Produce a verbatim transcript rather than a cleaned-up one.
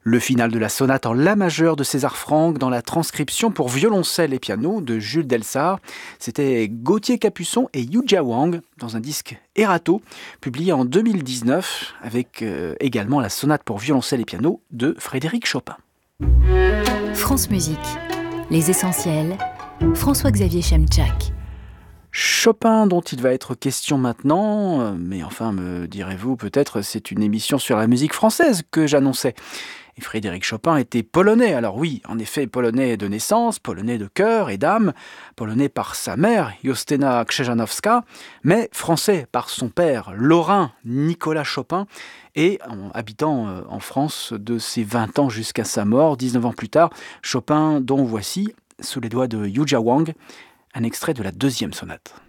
Le final de la sonate en la majeure de César Franck dans la transcription pour violoncelle et piano de Jules Delsart. C'était Gauthier Capuçon et Yuja Wang dans un disque Erato, publié en deux mille dix-neuf, avec euh, également la sonate pour violoncelle et piano de Frédéric Chopin. France Musique, les essentiels, François-Xavier Chemchak. Chopin dont il va être question maintenant, mais enfin me direz-vous peut-être c'est une émission sur la musique française que j'annonçais. Et Frédéric Chopin était polonais, alors oui, en effet polonais de naissance, polonais de cœur et d'âme, polonais par sa mère, Justyna Krzyżanowska, mais français par son père, lorrain, Nicolas Chopin, et en habitant en France de ses vingt ans jusqu'à sa mort, dix-neuf ans plus tard, Chopin dont voici, sous les doigts de Yuja Wang, un extrait de la deuxième sonate.